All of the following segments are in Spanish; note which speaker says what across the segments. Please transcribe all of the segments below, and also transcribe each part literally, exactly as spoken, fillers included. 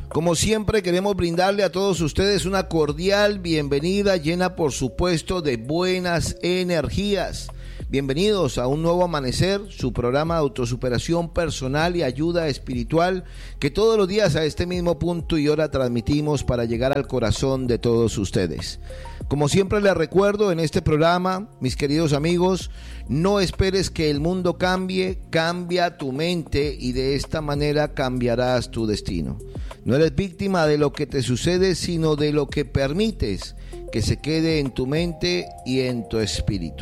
Speaker 1: Como siempre, queremos brindarle a todos ustedes una cordial bienvenida llena, por supuesto, de buenas energías. Bienvenidos a un nuevo amanecer, su programa de autosuperación personal y ayuda espiritual que todos los días a este mismo punto y hora transmitimos para llegar al corazón de todos ustedes. Como siempre les recuerdo en este programa, mis queridos amigos, no esperes que el mundo cambie, cambia tu mente y de esta manera cambiarás tu destino. No eres víctima de lo que te sucede, sino de lo que permites que se quede en tu mente y en tu espíritu.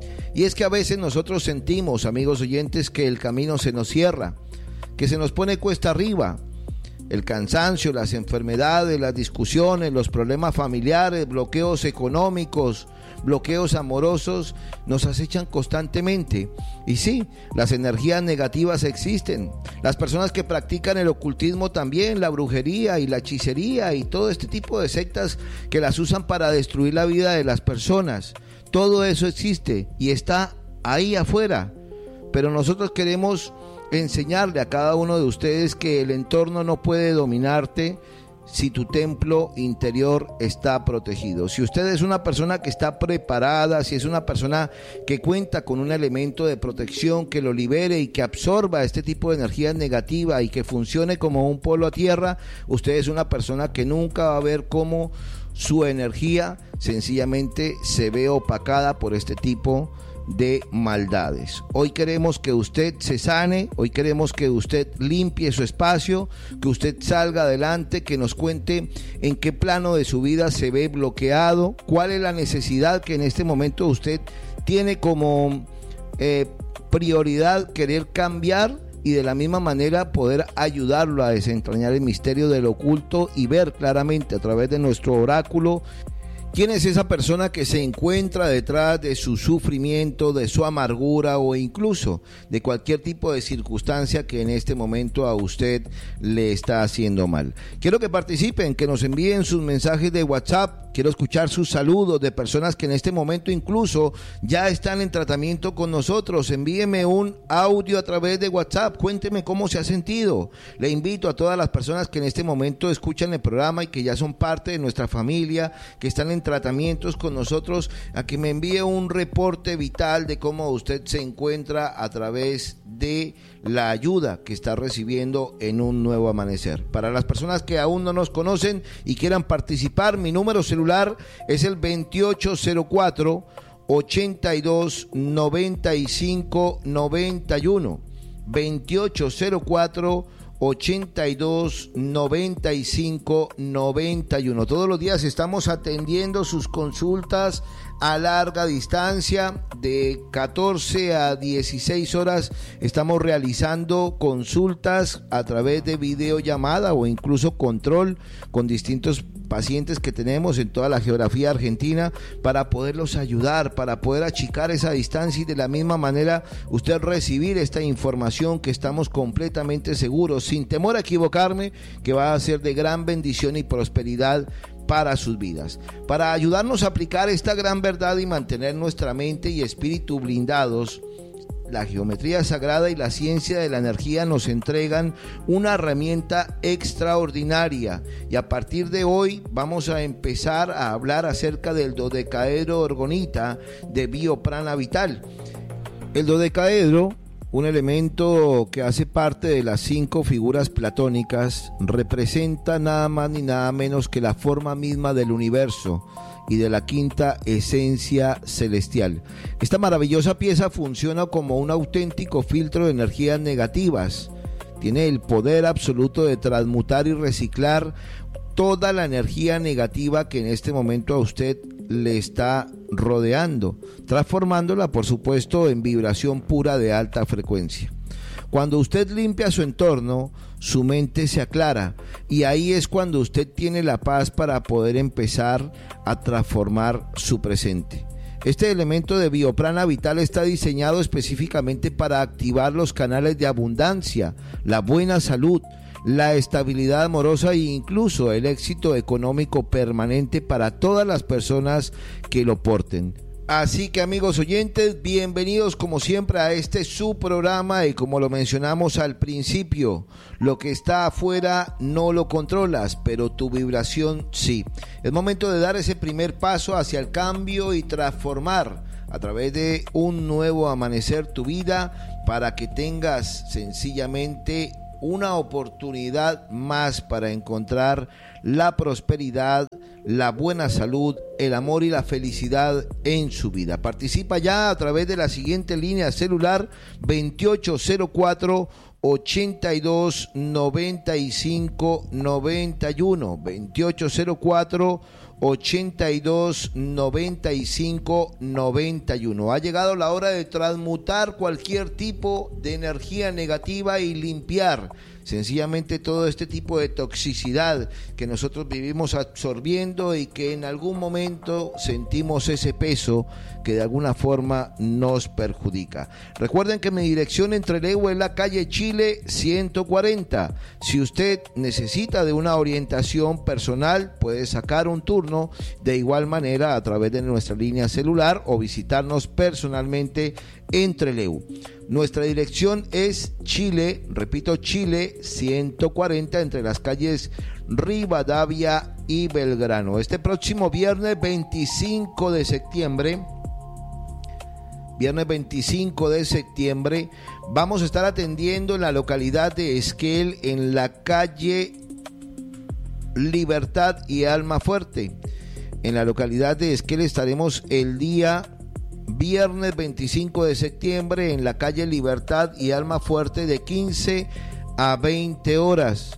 Speaker 1: Y es que a veces nosotros sentimos, amigos oyentes, que el camino se nos cierra, que se nos pone cuesta arriba. El cansancio, las enfermedades, las discusiones, los problemas familiares, bloqueos económicos, bloqueos amorosos nos acechan constantemente. Y sí, las energías negativas existen. Las personas que practican el ocultismo también, la brujería y la hechicería y todo este tipo de sectas que las usan para destruir la vida de las personas. Todo eso existe y está ahí afuera. Pero nosotros queremos enseñarle a cada uno de ustedes que el entorno no puede dominarte si tu templo interior está protegido. Si usted es una persona que está preparada, si es una persona que cuenta con un elemento de protección que lo libere y que absorba este tipo de energía negativa y que funcione como un polo a tierra, usted es una persona que nunca va a ver cómo su energía sencillamente se ve opacada por este tipo de maldades. Hoy queremos que usted se sane, hoy queremos que usted limpie su espacio, que usted salga adelante, que nos cuente en qué plano de su vida se ve bloqueado, cuál es la necesidad que en este momento usted tiene como eh, prioridad querer cambiar y de la misma manera poder ayudarlo a desentrañar el misterio del oculto y ver claramente a través de nuestro oráculo ¿quién es esa persona que se encuentra detrás de su sufrimiento, de su amargura o incluso de cualquier tipo de circunstancia que en este momento a usted le está haciendo mal? Quiero que participen, que nos envíen sus mensajes de WhatsApp. Quiero escuchar sus saludos de personas que en este momento incluso ya están en tratamiento con nosotros. Envíeme un audio a través de WhatsApp. Cuénteme cómo se ha sentido. Le invito a todas las personas que en este momento escuchan el programa y que ya son parte de nuestra familia, que están en tratamientos con nosotros, a que me envíe un reporte vital de cómo usted se encuentra a través de la ayuda que está recibiendo en un nuevo amanecer. Para las personas que aún no nos conocen y quieran participar, mi número celular es el veintiocho cero cuatro, ochenta y dos, noventa y cinco, noventa y uno, veintiocho cero cuatro, ochenta y dos, noventa y cinco, noventa y uno. Todos los días estamos atendiendo sus consultas a larga distancia, de catorce a dieciséis horas estamos realizando consultas a través de videollamada o incluso control con distintos pacientes que tenemos en toda la geografía argentina para poderlos ayudar, para poder achicar esa distancia y de la misma manera usted recibir esta información que estamos completamente seguros, sin temor a equivocarme, que va a ser de gran bendición y prosperidad para sus vidas. Para ayudarnos a aplicar esta gran verdad y mantener nuestra mente y espíritu blindados, la geometría sagrada y la ciencia de la energía nos entregan una herramienta extraordinaria y a partir de hoy vamos a empezar a hablar acerca del dodecaedro orgonita de Bioprana Vital. El dodecaedro, un elemento que hace parte de las cinco figuras platónicas, representa nada más ni nada menos que la forma misma del universo y de la quinta esencia celestial. Esta maravillosa pieza funciona como un auténtico filtro de energías negativas. Tiene el poder absoluto de transmutar y reciclar toda la energía negativa que en este momento a usted le está rodeando, transformándola, por supuesto, en vibración pura de alta frecuencia. Cuando usted limpia su entorno, su mente se aclara y ahí es cuando usted tiene la paz para poder empezar a transformar su presente. Este elemento de Bioprana Vital está diseñado específicamente para activar los canales de abundancia, la buena salud, la estabilidad amorosa e incluso el éxito económico permanente para todas las personas que lo porten. Así que amigos oyentes, bienvenidos como siempre a este su programa y como lo mencionamos al principio, lo que está afuera no lo controlas, pero tu vibración sí. Es momento de dar ese primer paso hacia el cambio y transformar a través de un nuevo amanecer tu vida para que tengas sencillamente una oportunidad más para encontrar la prosperidad, la buena salud, el amor y la felicidad en su vida. Participa ya a través de la siguiente línea celular veintiocho cero cuatro, ochenta y dos, noventa y cinco, noventa y uno, veintiocho cero cuatro, ochenta y dos, noventa y cinco, noventa y uno. Ha llegado la hora de transmutar cualquier tipo de energía negativa y limpiar sencillamente todo este tipo de toxicidad que nosotros vivimos absorbiendo y que en algún momento sentimos ese peso que de alguna forma nos perjudica. Recuerden que mi dirección en Trelew es la calle Chile ciento cuarenta. Si usted necesita de una orientación personal, puede sacar un turno de igual manera a través de nuestra línea celular o visitarnos personalmente en Trelew. Nuestra dirección es Chile, repito, Chile ciento cuarenta, entre las calles Rivadavia y Belgrano. Este próximo viernes veinticinco de septiembre, viernes veinticinco de septiembre, vamos a estar atendiendo en la localidad de Esquel, en la calle Libertad y Almafuerte. En la localidad de Esquel estaremos el día viernes veinticinco de septiembre en la calle Libertad y Almafuerte de quince a veinte horas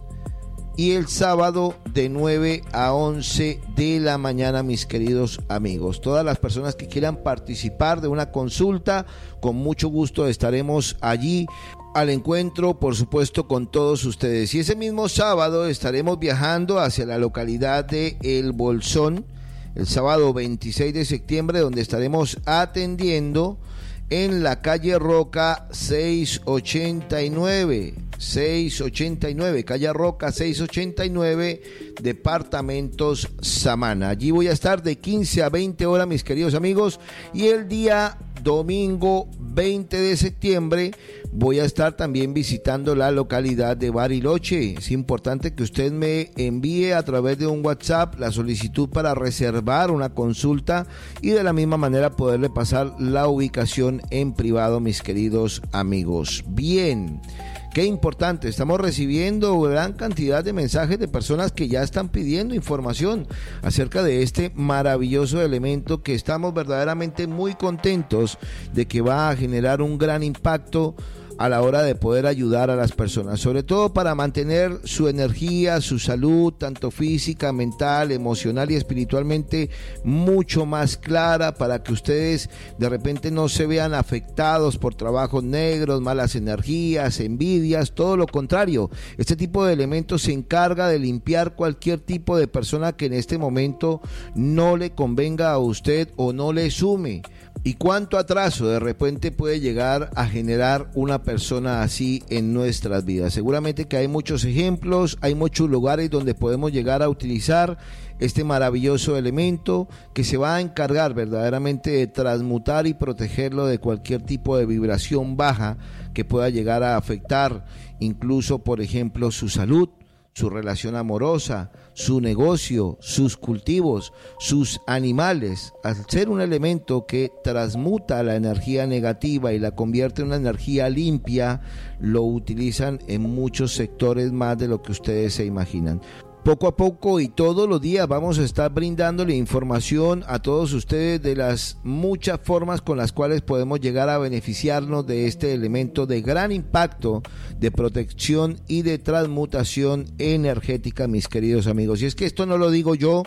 Speaker 1: y el sábado de nueve a once de la mañana, mis queridos amigos. Todas las personas que quieran participar de una consulta, con mucho gusto estaremos allí al encuentro, por supuesto, con todos ustedes. Y ese mismo sábado estaremos viajando hacia la localidad de El Bolsón, el sábado veintiséis de septiembre, donde estaremos atendiendo en la calle Roca seiscientos ochenta y nueve, seiscientos ochenta y nueve, calle Roca seiscientos ochenta y nueve, departamentos Samana. Allí voy a estar de quince a veinte horas, mis queridos amigos, y el día domingo veinte de septiembre voy a estar también visitando la localidad de Bariloche. Es importante que usted me envíe a través de un WhatsApp la solicitud para reservar una consulta y de la misma manera poderle pasar la ubicación en privado, mis queridos amigos. Bien, qué importante, estamos recibiendo gran cantidad de mensajes de personas que ya están pidiendo información acerca de este maravilloso elemento que estamos verdaderamente muy contentos de que va a generar un gran impacto a la hora de poder ayudar a las personas, sobre todo para mantener su energía, su salud, tanto física, mental, emocional y espiritualmente mucho más clara, para que ustedes de repente no se vean afectados por trabajos negros, malas energías, envidias, todo lo contrario. Este tipo de elementos se encarga de limpiar cualquier tipo de persona que en este momento no le convenga a usted o no le sume. ¿Y cuánto atraso de repente puede llegar a generar una persona así en nuestras vidas? Seguramente que hay muchos ejemplos, hay muchos lugares donde podemos llegar a utilizar este maravilloso elemento que se va a encargar verdaderamente de transmutar y protegerlo de cualquier tipo de vibración baja que pueda llegar a afectar incluso, por ejemplo, su salud, su relación amorosa, su negocio, sus cultivos, sus animales. Al ser un elemento que transmuta la energía negativa y la convierte en una energía limpia, lo utilizan en muchos sectores más de lo que ustedes se imaginan. Poco a poco y todos los días vamos a estar brindándole información a todos ustedes de las muchas formas con las cuales podemos llegar a beneficiarnos de este elemento de gran impacto de protección y de transmutación energética, mis queridos amigos. Y es que esto no lo digo yo,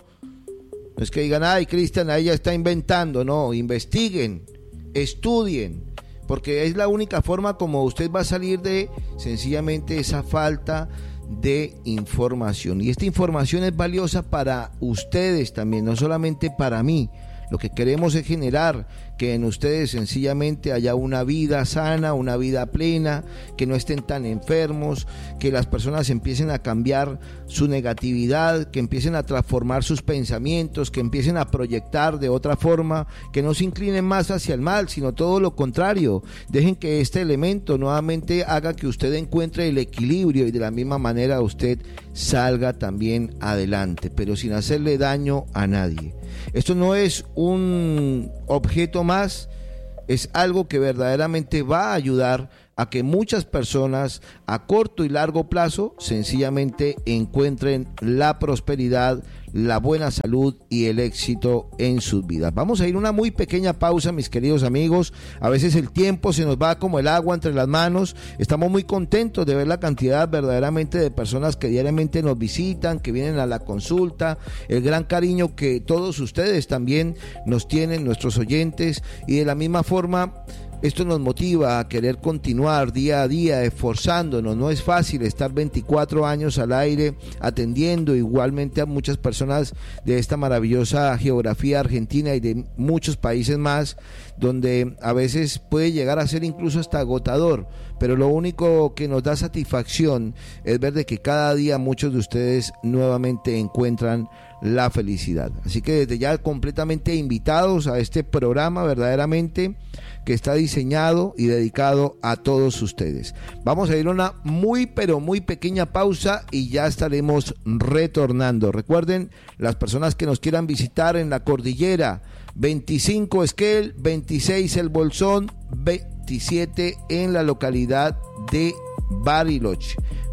Speaker 1: no es que digan, ay, Cristian, ella está inventando. No, investiguen, estudien, porque es la única forma como usted va a salir de sencillamente esa falta de información. Y esta información es valiosa para ustedes también, no solamente para mí. Lo que queremos es generar que en ustedes sencillamente haya una vida sana, una vida plena, que no estén tan enfermos, que las personas empiecen a cambiar su negatividad, que empiecen a transformar sus pensamientos, que empiecen a proyectar de otra forma, que no se inclinen más hacia el mal, sino todo lo contrario. Dejen que este elemento nuevamente haga que usted encuentre el equilibrio y de la misma manera usted salga también adelante, pero sin hacerle daño a nadie. Esto no es un objeto más, es algo que verdaderamente va a ayudar a que muchas personas a corto y largo plazo sencillamente encuentren la prosperidad, la buena salud y el éxito en sus vidas. Vamos a ir a una muy pequeña pausa, mis queridos amigos. A veces el tiempo se nos va como el agua entre las manos. Estamos muy contentos de ver la cantidad verdaderamente de personas que diariamente nos visitan, que vienen a la consulta, el gran cariño que todos ustedes también nos tienen, nuestros oyentes, y de la misma forma esto nos motiva a querer continuar día a día esforzándonos. No es fácil estar veinticuatro años al aire atendiendo igualmente a muchas personas de esta maravillosa geografía argentina y de muchos países más, donde a veces puede llegar a ser incluso hasta agotador, pero lo único que nos da satisfacción es ver de que cada día muchos de ustedes nuevamente encuentran la felicidad. Así que desde ya completamente invitados a este programa verdaderamente que está diseñado y dedicado a todos ustedes. Vamos a ir a una muy pero muy pequeña pausa y ya estaremos retornando. Recuerden, las personas que nos quieran visitar en la cordillera, veinticinco Esquel, veintiséis El Bolsón, veintisiete en la localidad de Bariloche.